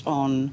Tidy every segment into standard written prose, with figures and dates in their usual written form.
on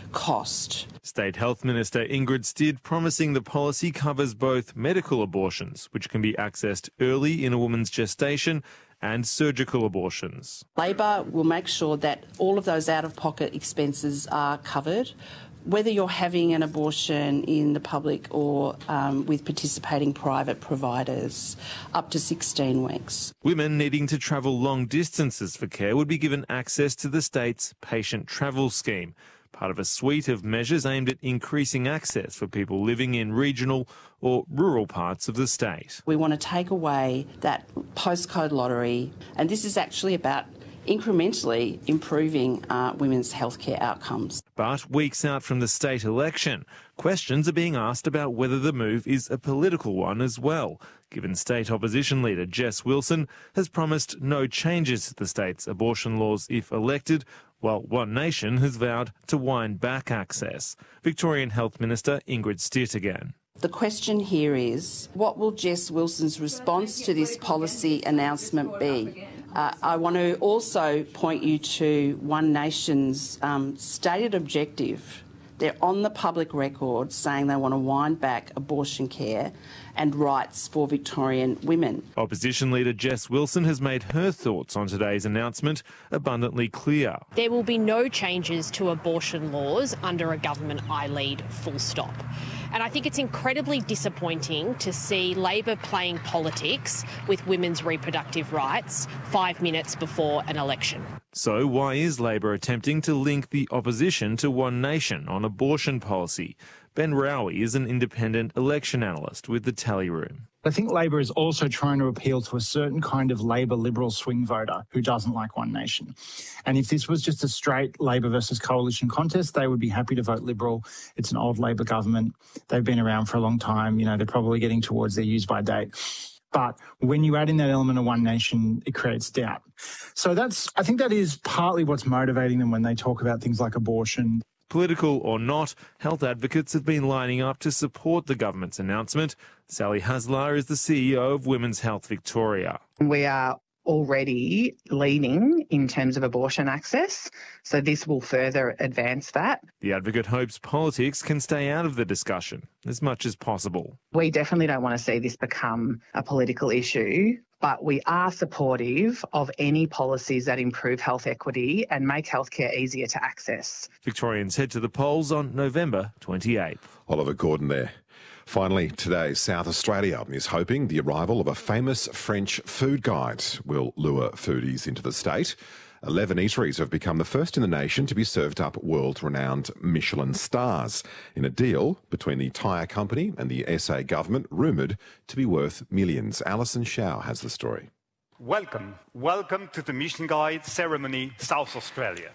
cost. State Health Minister Ingrid Stidd promising the policy covers both medical abortions, which can be accessed early in a woman's gestation, and surgical abortions. Labor will make sure that all of those out-of-pocket expenses are covered, whether you're having an abortion in the public or with participating private providers, up to 16 weeks. Women needing to travel long distances for care would be given access to the state's patient travel scheme, part of a suite of measures aimed at increasing access for people living in regional or rural parts of the state. We want to take away that postcode lottery, and this is actually about incrementally improving women's healthcare outcomes. But weeks out from the state election, questions are being asked about whether the move is a political one as well, given state opposition leader Jess Wilson has promised no changes to the state's abortion laws if elected, while One Nation has vowed to wind back access. Victorian Health Minister Ingrid Stitt again. The question here is, what will Jess Wilson's response to this policy announcement be? I want to also point you to One Nation's stated objective. They're on the public record saying they want to wind back abortion care and rights for Victorian women. Opposition leader Jess Wilson has made her thoughts on today's announcement abundantly clear. There will be no changes to abortion laws under a government I lead, full stop. And I think it's incredibly disappointing to see Labor playing politics with women's reproductive rights 5 minutes before an election. So why is Labor attempting to link the opposition to One Nation on abortion policy? Ben Rowie is an independent election analyst with the Tally Room. I think Labor is also trying to appeal to a certain kind of Labor Liberal swing voter who doesn't like One Nation. And if this was just a straight Labor versus coalition contest, they would be happy to vote Liberal. It's an old Labor government. They've been around for a long time. You know, they're probably getting towards their use-by date. But when you add in that element of One Nation, it creates doubt. So I think that is partly what's motivating them when they talk about things like abortion. Political or not, health advocates have been lining up to support the government's announcement. Sally Haslar is the CEO of Women's Health Victoria. We are already leading in terms of abortion access, so this will further advance that. The advocate hopes politics can stay out of the discussion as much as possible. We definitely don't want to see this become a political issue, but we are supportive of any policies that improve health equity and make healthcare easier to access. Victorians head to the polls on November 28th. Oliver Gordon there. Finally, today, South Australia is hoping the arrival of a famous French food guide will lure foodies into the state. 11 eateries have become the first in the nation to be served up world-renowned Michelin stars in a deal between the tyre company and the SA government rumoured to be worth millions. Alison Shaw has the story. Welcome to the Michelin Guide ceremony, South Australia.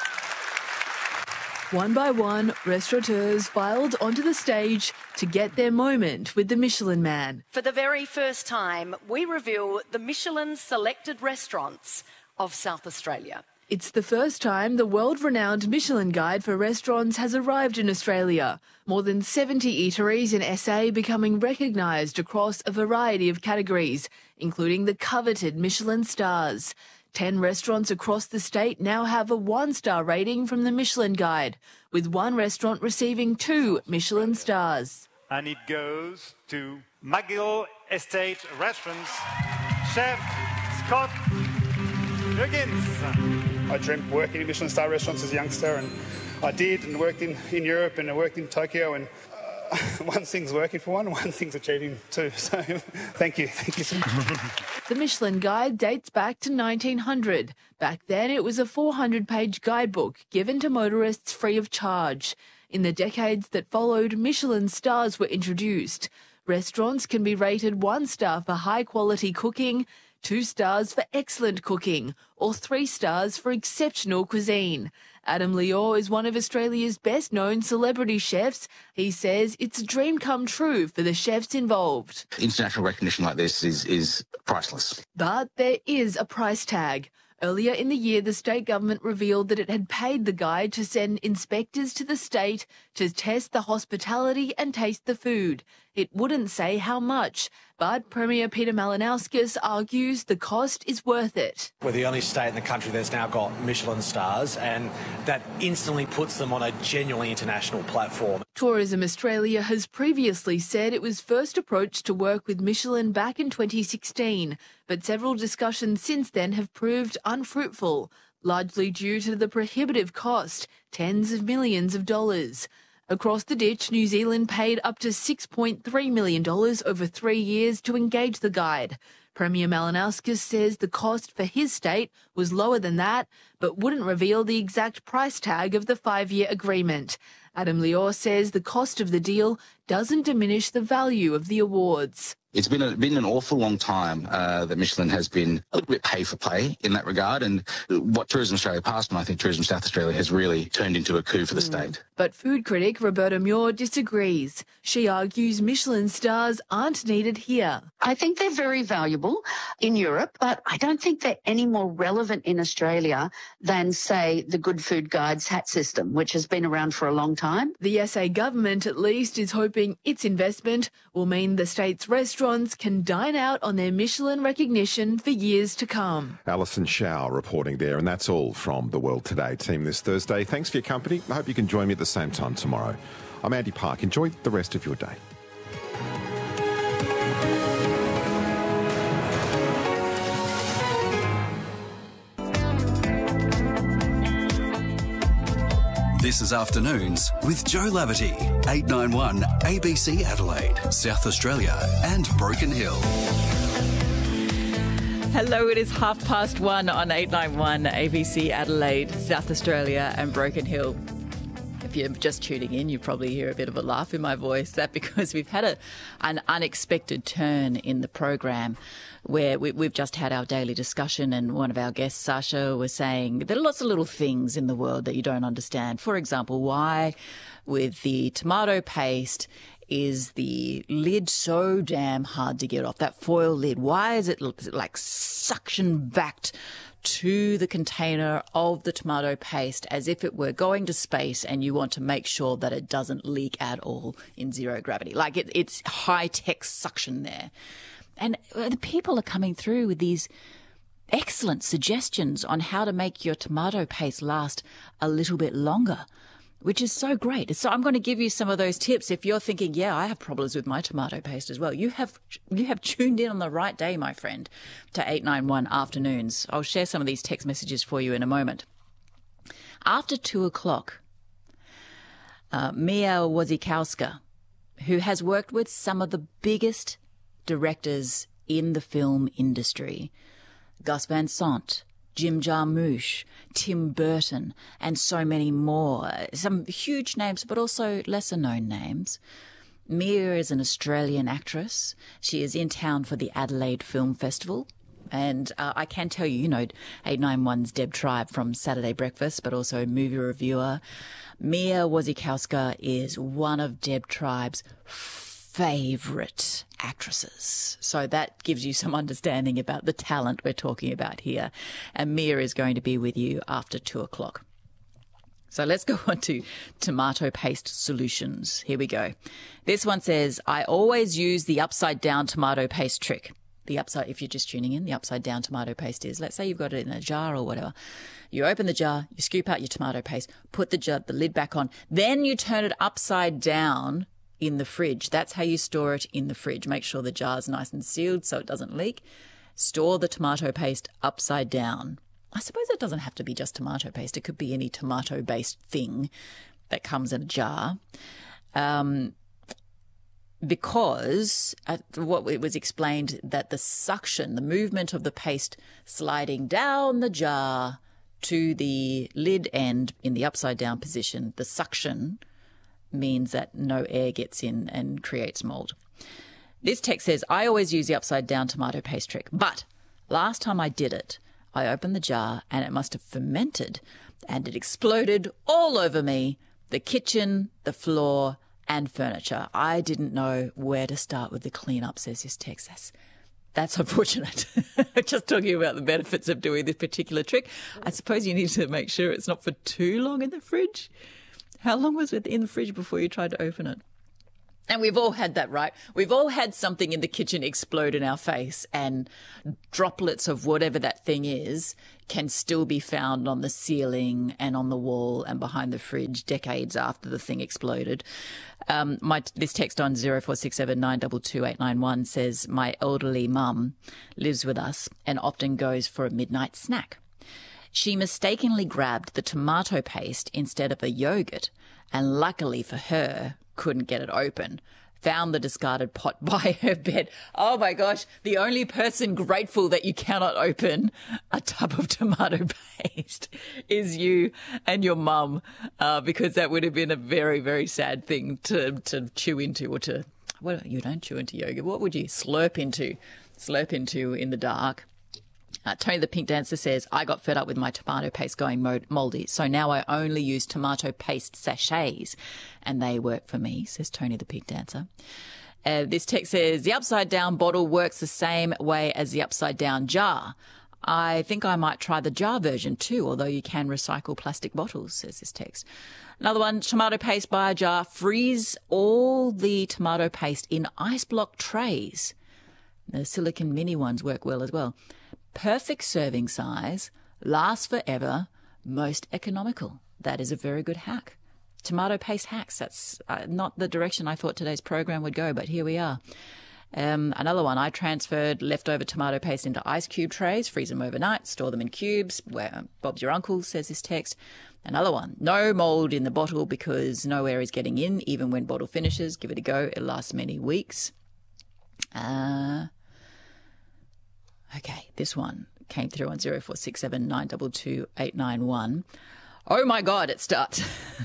One by one, restaurateurs filed onto the stage to get their moment with the Michelin Man. For the very first time, we reveal the Michelin selected restaurants of South Australia. It's the first time the world-renowned Michelin Guide for restaurants has arrived in Australia. More than 70 eateries in SA becoming recognised across a variety of categories, including the coveted Michelin stars. 10 restaurants across the state now have a 1-star rating from the Michelin Guide, with one restaurant receiving 2 Michelin stars. And it goes to McGill Estate Restaurants, Chef Scott Higgins. I dreamt working in Michelin star restaurants as a youngster, and I did, and worked in Europe, and I worked in Tokyo, and one thing's working for one thing's achieving two. So thank you so much. The Michelin Guide dates back to 1900. Back then it was a 400-page guidebook given to motorists free of charge. In the decades that followed, Michelin stars were introduced. Restaurants can be rated 1 star for high-quality cooking, 2 stars for excellent cooking, or 3 stars for exceptional cuisine. Adam Lior is one of Australia's best-known celebrity chefs. He says it's a dream come true for the chefs involved. International recognition like this is priceless. But there is a price tag. Earlier in the year, the state government revealed that it had paid the guide to send inspectors to the state to test the hospitality and taste the food. It wouldn't say how much, But Premier Peter Malinowskis argues the cost is worth it. We're the only state in the country that's now got Michelin stars, and that instantly puts them on a genuinely international platform. Tourism Australia has previously said it was first approached to work with Michelin back in 2016, but several discussions since then have proved unfruitful, largely due to the prohibitive cost, tens of millions of dollars. Across the ditch, New Zealand paid up to $6.3 million over 3 years to engage the guide. Premier Malinowskis says the cost for his state was lower than that, but wouldn't reveal the exact price tag of the 5-year agreement. Adam Lior says the cost of the deal doesn't diminish the value of the awards. It's been an awful long time that Michelin has been a little bit pay for play in that regard, and what Tourism Australia passed, and I think Tourism South Australia has really turned into a coup for the state. But food critic Roberta Muir disagrees. She argues Michelin stars aren't needed here. I think they're very valuable in Europe, but I don't think they're any more relevant in Australia than, say, the Good Food Guide's HAT system, which has been around for a long time. The SA government, at least, is hoping its investment will mean the state's restaurants can dine out on their Michelin recognition for years to come. Alison Shao reporting there, and that's all from the World Today team this Thursday. Thanks for your company. I hope you can join me at the same time tomorrow. I'm Andy Park. Enjoy the rest of your day. This is Afternoons with Joe Laverty, 891 ABC Adelaide, South Australia and Broken Hill. Hello, it is 1:30 on 891 ABC Adelaide, South Australia and Broken Hill. If you're just tuning in, you probably hear a bit of a laugh in my voice. That's because we've had an unexpected turn in the program where we've just had our daily discussion, and one of our guests, Sasha, was saying there are lots of little things in the world that you don't understand. For example, why with the tomato paste is the lid so damn hard to get off? That foil lid, why is it like suction backed to the container of the tomato paste as if it were going to space, and you want to make sure that it doesn't leak at all in zero gravity? Like it's high-tech suction there. And the people are coming through with these excellent suggestions on how to make your tomato paste last a little bit longer, which is so great. So I'm going to give you some of those tips if you're thinking, yeah, I have problems with my tomato paste as well. You have tuned in on the right day, my friend, to 891 Afternoons. I'll share some of these text messages for you in a moment. After 2 o'clock, Mia Wasikowska, who has worked with some of the biggest directors in the film industry, Gus Van Sant, Jim Jarmusch, Tim Burton, and so many more. Some huge names, but also lesser-known names. Mia is an Australian actress. She is in town for the Adelaide Film Festival. And I can tell you, 891's Deb Tribe from Saturday Breakfast, but also movie reviewer. Mia Wasikowska is one of Deb Tribe's favourite actresses. So that gives you some understanding about the talent we're talking about here. And Mia is going to be with you after 2 o'clock. So let's go on to tomato paste solutions. Here we go. This one says, I always use the upside down tomato paste trick. The upside, if you're just tuning in, the upside down tomato paste is, let's say you've got it in a jar or whatever. You open the jar, you scoop out your tomato paste, put the lid back on, then you turn it upside down in the fridge. That's how you store it in the fridge. Make sure the jar's nice and sealed so it doesn't leak. Store the tomato paste upside down. I suppose it doesn't have to be just tomato paste. It could be any tomato-based thing that comes in a jar. Because what it was explained that the suction, the movement of the paste sliding down the jar to the lid end in the upside down position, the suction means that no air gets in and creates mold. This text says, I always use the upside down tomato paste trick, but last time I did it, I opened the jar and it must have fermented and it exploded all over me, the kitchen, the floor and furniture. I didn't know where to start with the cleanup, says this text. That's unfortunate. Just talking about the benefits of doing this particular trick. I suppose you need to make sure it's not for too long in the fridge. How long was it in the fridge before you tried to open it? And we've all had that, right? We've all had something in the kitchen explode in our face, and droplets of whatever that thing is can still be found on the ceiling and on the wall and behind the fridge decades after the thing exploded. This text on 0467 922 891 says, my elderly mum lives with us and often goes for a midnight snack. She mistakenly grabbed the tomato paste instead of a yogurt, and luckily for her, couldn't get it open. Found the discarded pot by her bed. Oh my gosh, the only person grateful that you cannot open a tub of tomato paste is you and your mum, because that would have been a very, very sad thing to chew into, or to, well, you don't chew into yogurt. What would you slurp into in the dark? Tony the Pink Dancer says, I got fed up with my tomato paste going mouldy, so now I only use tomato paste sachets, and they work for me, says Tony the Pink Dancer. This text says, the upside-down bottle works the same way as the upside-down jar. I think I might try the jar version too, although you can recycle plastic bottles, says this text. Another one, tomato paste by a jar. Freeze all the tomato paste in ice block trays. The silicone mini ones work well as well. Perfect serving size, lasts forever, most economical. That is a very good hack. Tomato paste hacks, that's not the direction I thought today's program would go, but here we are. Another one, I transferred leftover tomato paste into ice cube trays, freeze them overnight, store them in cubes. Where Bob's your uncle, says this text. Another one, no mould in the bottle because no air is getting in, even when bottle finishes. Give it a go. It lasts many weeks. Okay, this one came through on 0467 922 891. Oh my God, it starts.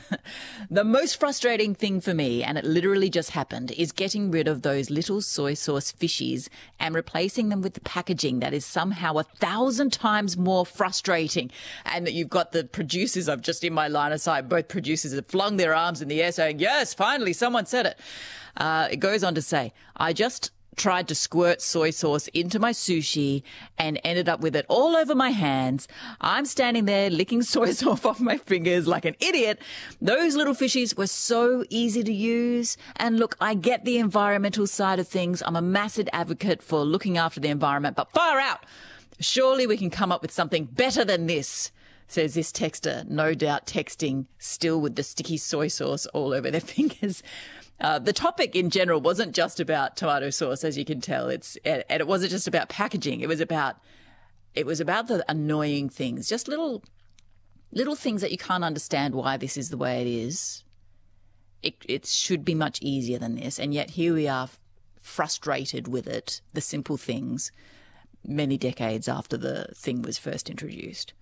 The most frustrating thing for me, and it literally just happened, is getting rid of those little soy sauce fishies and replacing them with the packaging that is somehow 1,000 times more frustrating. And that you've got the producers, I've just in my line of sight, both producers have flung their arms in the air saying, yes, finally, someone said it. It goes on to say, I just tried to squirt soy sauce into my sushi and ended up with it all over my hands. I'm standing there licking soy sauce off my fingers like an idiot. Those little fishies were so easy to use. And look, I get the environmental side of things. I'm a massive advocate for looking after the environment, but far out. Surely we can come up with something better than this, says this texter, no doubt texting still with the sticky soy sauce all over their fingers. The topic in general wasn't just about tomato sauce, as you can tell. And it wasn't just about packaging. It was about the annoying things, just little things that you can't understand why this is the way it is. It should be much easier than this, and yet here we are, frustrated with it. The simple things, many decades after the thing was first introduced.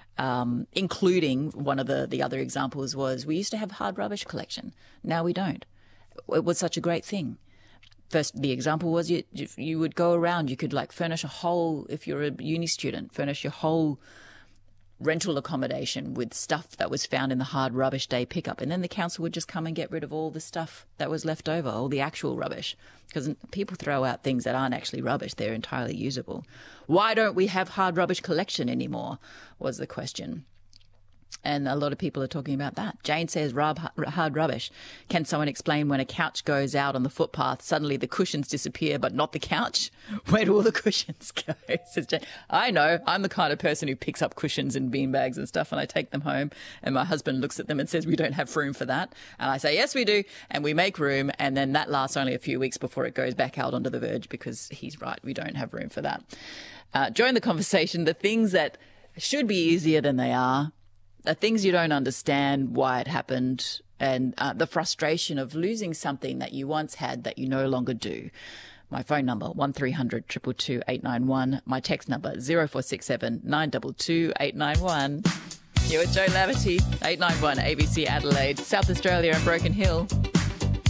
Including one of the other examples was we used to have hard rubbish collection. Now we don't. It was such a great thing. First, the example was you would go around, you could like furnish a whole, if you're a uni student, furnish your whole rental accommodation with stuff that was found in the hard rubbish day pickup. And then the council would just come and get rid of all the stuff that was left over, all the actual rubbish. Because people throw out things that aren't actually rubbish, they're entirely usable. Why don't we have hard rubbish collection anymore, was the question. And a lot of people are talking about that. Jane says, hard rubbish. Can someone explain when a couch goes out on the footpath, suddenly the cushions disappear, but not the couch? Where do all the cushions go? Says Jane. I know. I'm the kind of person who picks up cushions and beanbags and stuff, and I take them home, and my husband looks at them and says, we don't have room for that. And I say, yes, we do. And we make room. And then that lasts only a few weeks before it goes back out onto the verge, because he's right. We don't have room for that. Join the conversation. The things that should be easier than they are, the things you don't understand why it happened, and the frustration of losing something that you once had that you no longer do. My phone number, 1300 222 891. My text number, 0467 922 891. You're with Joe Lavity, 891 ABC Adelaide, South Australia and Broken Hill.